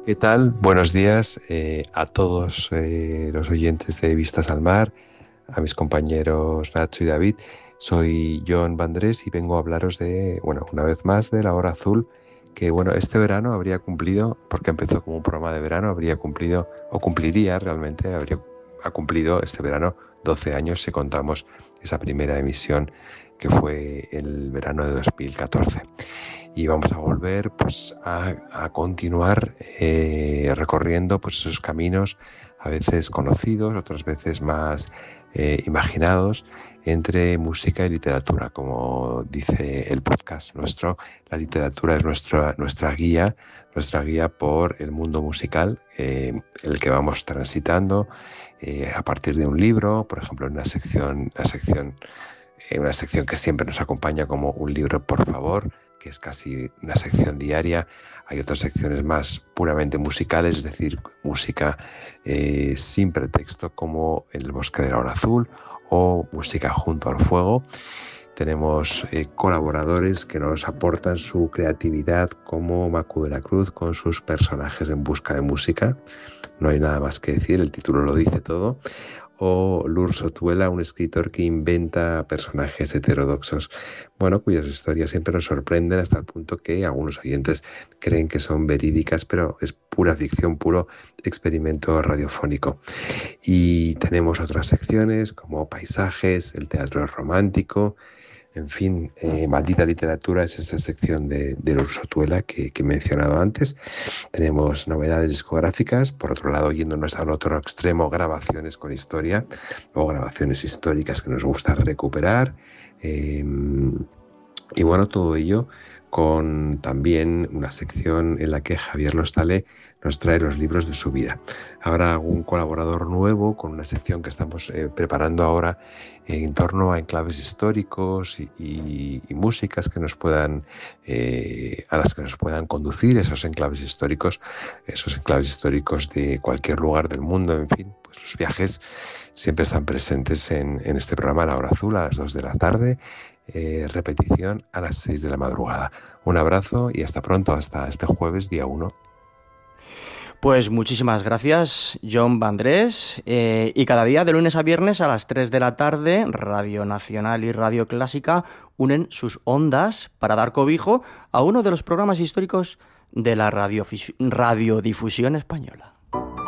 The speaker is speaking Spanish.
¿Qué tal? Buenos días a todos los oyentes de Vistas al Mar, a mis compañeros Nacho y David. Soy John Vandrés y vengo a hablaros de, bueno, una vez más de La Hora Azul, que bueno, este verano habría cumplido, porque empezó como un programa de verano, habría cumplido, o cumpliría realmente, ha cumplido este verano 12 años si contamos esa primera emisión que fue el verano de 2014. Y vamos a volver pues a continuar recorriendo pues esos caminos a veces conocidos, otras veces más imaginados entre música y literatura. Como dice el podcast nuestro, la literatura es nuestra guía por el mundo musical, el que vamos transitando a partir de un libro, por ejemplo, en una sección que siempre nos acompaña como un libro, por favor, que es casi una sección diaria. Hay otras secciones más puramente musicales, es decir, música sin pretexto, como El Bosque de la Hora Azul o Música junto al fuego. Tenemos colaboradores que nos aportan su creatividad, como Macu de la Cruz con sus personajes en busca de música. No hay nada más que decir, el título lo dice todo. O Lurs Sotuela, un escritor que inventa personajes heterodoxos, bueno, cuyas historias siempre nos sorprenden hasta el punto que algunos oyentes creen que son verídicas, pero es pura ficción, puro experimento radiofónico. Y tenemos otras secciones como paisajes, el teatro romántico. En fin, Maldita Literatura es esa sección de Lurs Sotuela que he mencionado antes. Tenemos novedades discográficas, por otro lado, yéndonos al otro extremo, grabaciones con historia o grabaciones históricas que nos gusta recuperar. Y bueno, todo ello con también una sección en la que Javier Lostale nos trae los libros de su vida. Habrá algún colaborador nuevo con una sección que estamos preparando ahora en torno a enclaves históricos y músicas que nos puedan a las que nos puedan conducir esos enclaves históricos de cualquier lugar del mundo. En fin, pues los viajes siempre están presentes en este programa La Hora Azul a las 2 de la tarde. Repetición a las 6 de la madrugada. Un abrazo y hasta pronto, hasta este jueves, día 1. Pues muchísimas gracias, John Vandrés. Y cada día, de lunes a viernes a las 3 de la tarde, Radio Nacional y Radio Clásica unen sus ondas para dar cobijo a uno de los programas históricos de la radiodifusión española.